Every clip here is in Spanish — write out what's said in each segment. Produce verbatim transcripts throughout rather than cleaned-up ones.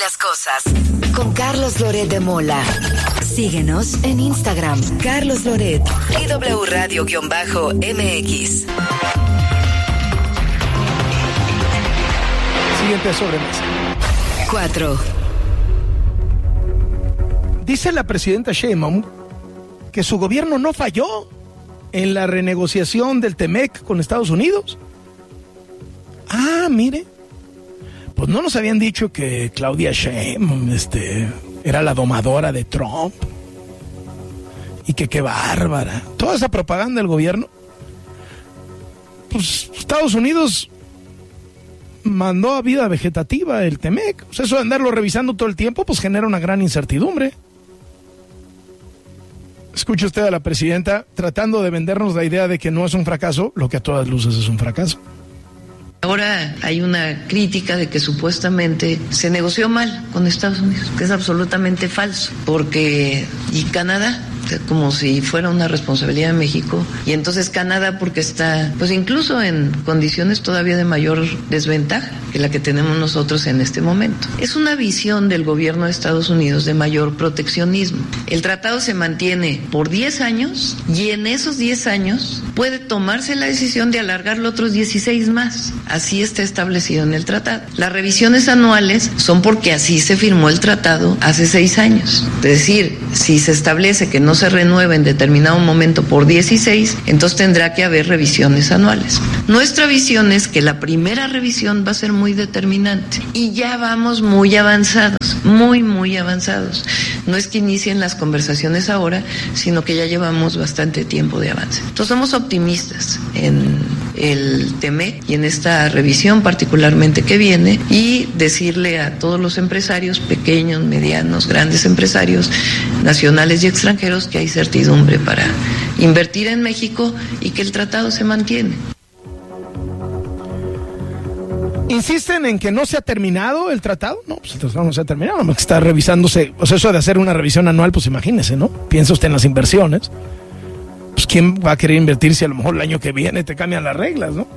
las cosas. Con Carlos Loret de Mola. Síguenos en Instagram, Carlos Loret y W Radio-M X. Siguiente sobremesa. Cuatro. Dice la presidenta Sheinbaum que su gobierno no falló en la renegociación del Temec con Estados Unidos. Ah, mire. Pues no nos habían dicho que Claudia Sheinbaum este, era la domadora de Trump. Y que qué bárbara. Toda esa propaganda del gobierno. Pues Estados Unidos mandó a vida vegetativa el Temec. O sea, eso de andarlo revisando todo el tiempo, pues genera una gran incertidumbre. Escuche usted a la presidenta tratando de vendernos la idea de que no es un fracaso, lo que a todas luces es un fracaso. Ahora hay una crítica de que supuestamente se negoció mal con Estados Unidos, que es absolutamente falso, porque y Canadá, como si fuera una responsabilidad de México, y entonces Canadá porque está, pues incluso en condiciones todavía de mayor desventaja que la que tenemos nosotros en este momento. Es una visión del gobierno de Estados Unidos de mayor proteccionismo. El tratado se mantiene por diez años y en esos diez años puede tomarse la decisión de alargarlo otros dieciséis más. Así está establecido en el tratado. Las revisiones anuales son porque así se firmó el tratado hace seis años. Es decir, si se establece que no se renueva en determinado momento por dieciséis, entonces tendrá que haber revisiones anuales. Nuestra visión es que la primera revisión va a ser muy determinante y ya vamos muy avanzados, muy, muy avanzados. No es que inicien las conversaciones ahora, sino que ya llevamos bastante tiempo de avance. Entonces somos optimistas en el Temec y en esta revisión particularmente que viene, y decirle a todos los empresarios, pequeños, medianos, grandes empresarios, nacionales y extranjeros, que hay certidumbre para invertir en México y que el tratado se mantiene. ¿Insisten en que no se ha terminado el tratado? No, pues el tratado no se ha terminado, nomás que está revisándose. O sea, eso de hacer una revisión anual, pues imagínese, ¿no? Piensa usted en las inversiones. Pues ¿quién va a querer invertir si a lo mejor el año que viene te cambian las reglas, ¿no?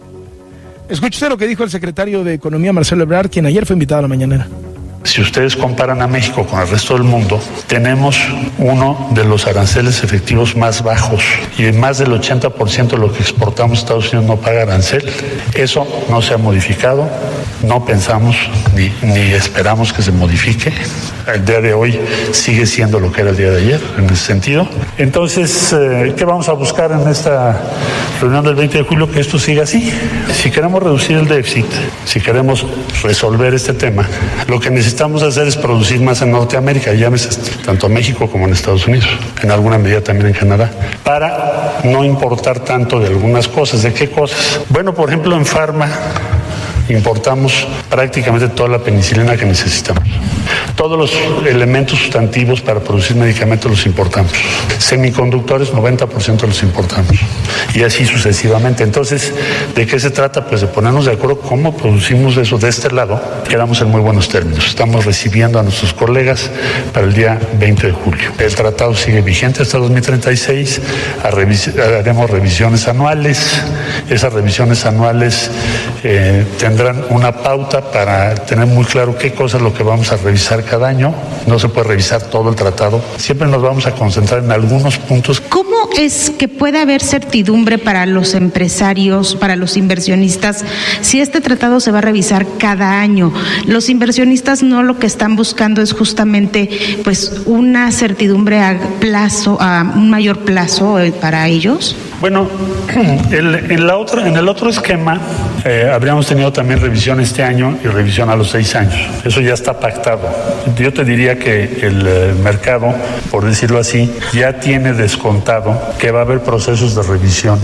Escuche usted lo que dijo el secretario de Economía, Marcelo Ebrard, quien ayer fue invitado a la mañanera. Si ustedes comparan a México con el resto del mundo, tenemos uno de los aranceles efectivos más bajos y más del ochenta por ciento de lo que exportamos a Estados Unidos no paga arancel. Eso no se ha modificado, no pensamos ni, ni esperamos que se modifique. El día de hoy sigue siendo lo que era el día de ayer, en ese sentido. Entonces, eh, ¿qué vamos a buscar en esta reunión del veinte de julio? Que esto siga así. Si queremos reducir el déficit, si queremos resolver este tema, lo que necesitamos Necesitamos hacer es producir más en Norteamérica, llámese tanto en México como en Estados Unidos, en alguna medida también en Canadá, para no importar tanto de algunas cosas. ¿De qué cosas? Bueno, por ejemplo, en farma importamos prácticamente toda la penicilina que necesitamos. Todos los elementos sustantivos para producir medicamentos los importamos. Semiconductores, noventa por ciento los importamos. Y así sucesivamente. Entonces, ¿de qué se trata? Pues de ponernos de acuerdo cómo producimos eso de este lado. Quedamos en muy buenos términos. Estamos recibiendo a nuestros colegas para el día veinte de julio. El tratado sigue vigente hasta dos mil treinta y seis. Haremos revisiones anuales. Esas revisiones anuales eh, tendrán una pauta para tener muy claro qué cosa es lo que vamos a revisar cada año. No se puede revisar todo el tratado. Siempre nos vamos a concentrar en algunos puntos. ¿Cómo es que puede haber certidumbre para los empresarios, para los inversionistas, si este tratado se va a revisar cada año? Los inversionistas no lo que están buscando es justamente pues una certidumbre a plazo, a un mayor plazo eh, para ellos. Bueno, el, en, la otra, en el otro esquema eh, habríamos tenido también revisión este año y revisión a los seis años. Eso ya está pactado. Yo te diría que el eh, mercado, por decirlo así, ya tiene descontado que va a haber procesos de revisión.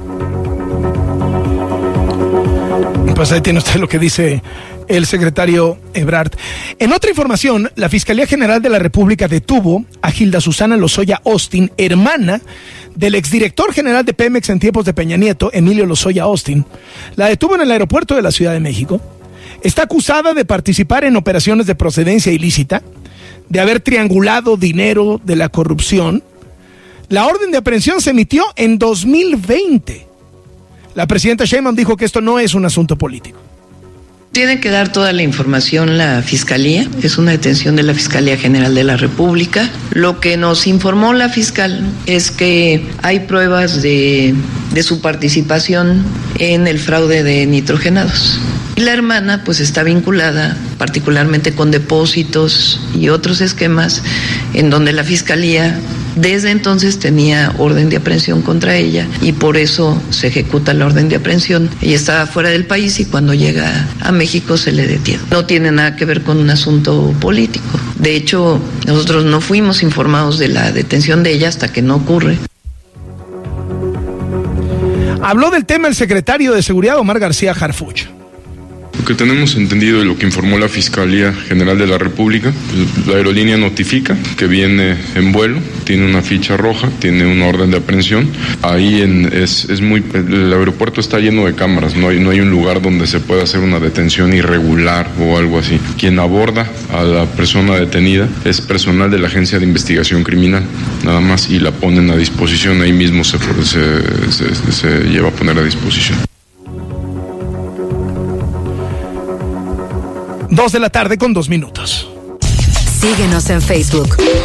Pues ahí tiene usted lo que dice el secretario Ebrard. En otra información, la Fiscalía General de la República detuvo a Gilda Susana Lozoya Austin, hermana del exdirector general de Pemex en tiempos de Peña Nieto, Emilio Lozoya Austin. La detuvo en el aeropuerto de la Ciudad de México. Está acusada de participar en operaciones de procedencia ilícita, de haber triangulado dinero de la corrupción. La orden de aprehensión se emitió en dos mil veinte. La presidenta Sheinbaum dijo que esto no es un asunto político. Tiene que dar toda la información la Fiscalía, es una detención de la Fiscalía General de la República. Lo que nos informó la fiscal es que hay pruebas de, de su participación en el fraude de nitrogenados. Y la hermana pues está vinculada particularmente con depósitos y otros esquemas en donde la Fiscalía desde entonces tenía orden de aprehensión contra ella y por eso se ejecuta la orden de aprehensión. Ella estaba fuera del país y cuando llega a México se le detiene. No tiene nada que ver con un asunto político. De hecho, nosotros no fuimos informados de la detención de ella hasta que no ocurre. Habló del tema el secretario de Seguridad, Omar García Harfuch. Lo que tenemos entendido y lo que informó la Fiscalía General de la República, la aerolínea notifica que viene en vuelo, tiene una ficha roja, tiene una orden de aprehensión. Ahí en, es, es muy, el aeropuerto está lleno de cámaras, no hay, no hay un lugar donde se pueda hacer una detención irregular o algo así. Quien aborda a la persona detenida es personal de la Agencia de Investigación Criminal, nada más, y la ponen a disposición, ahí mismo se, se, se, se lleva a poner a disposición. Dos de la tarde con dos minutos. Síguenos en Facebook,